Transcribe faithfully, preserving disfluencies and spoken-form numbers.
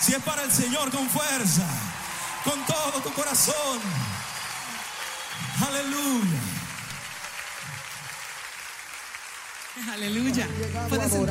Si es para el Señor, con fuerza, con todo tu corazón. Aleluya. Aleluya. Puedes